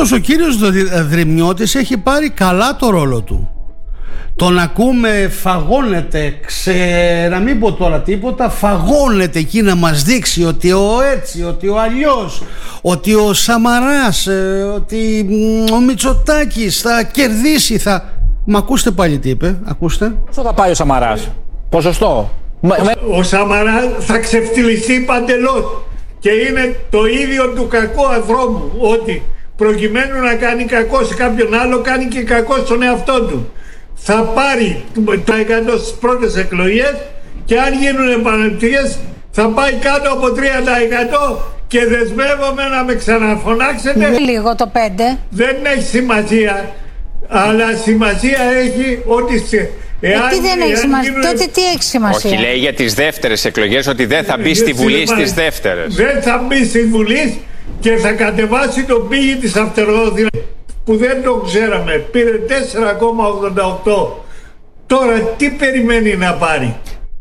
Αυτός ο κύριος Δρυμιώτης έχει πάρει καλά το ρόλο του. Τον ακούμε, φαγώνεται, να μην πω τώρα τίποτα, φαγώνεται εκεί να μας δείξει ότι ο έτσι, ότι ο αλλιώς, ότι ο Σαμαράς, ότι ο Μητσοτάκης θα κερδίσει, Μα ακούστε πάλι τι είπε, ακούστε. Πόσο θα πάει ο Σαμαράς, ποσοστό? Ο Σαμαράς θα ξεφτυλιστεί παντελώς και είναι το ίδιο του κακού αδρόμου, ότι προκειμένου να κάνει κακό σε κάποιον άλλο κάνει και κακό στον εαυτό του. Θα πάρει το 100 στις πρώτες εκλογές και αν γίνουν επαναληπτικές θα πάει κάτω από 30% και δεσμεύομαι να με ξαναφωνάξετε. Λίγο το 5. Δεν έχει σημασία, αλλά σημασία έχει ότι τι δεν έχει σημασία, τότε τι έχει σημασία? Όχι, λέει για τις δεύτερες εκλογές ότι δεν θα μπει στη Βουλή στις δεύτερες. Δεν θα μπει στη Βουλή και θα κατεβάσει το πύγη της αυτεργόδυνας που δεν το ξέραμε. Πήρε 4,88. Τώρα τι περιμένει να πάρει?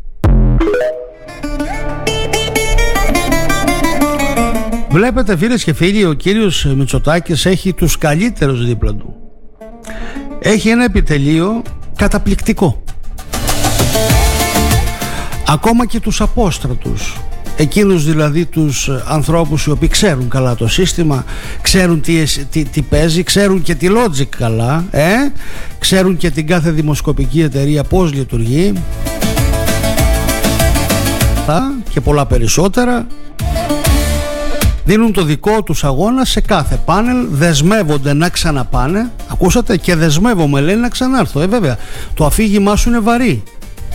Βλέπετε φίλες και φίλοι, ο κύριος Μητσοτάκης έχει τους καλύτερους δίπλα του. Έχει ένα επιτελείο καταπληκτικό. Ακόμα και τους απόστρατους, εκείνους δηλαδή τους ανθρώπους οι οποίοι ξέρουν καλά το σύστημα, ξέρουν τι παίζει, ξέρουν και τη logic καλά, ξέρουν και την κάθε δημοσκοπική εταιρεία πώς λειτουργεί και πολλά περισσότερα. Δίνουν το δικό τους αγώνα σε κάθε πάνελ, δεσμεύονται να ξαναπάνε. Ακούσατε, και δεσμεύομαι λέει να ξανάρθω. Βέβαια, το αφήγημά σου είναι βαρύ.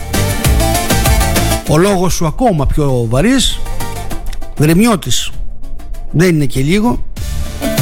Ο λόγος σου ακόμα πιο βαρύς. Δρυμιώτης. Δεν είναι και λίγο.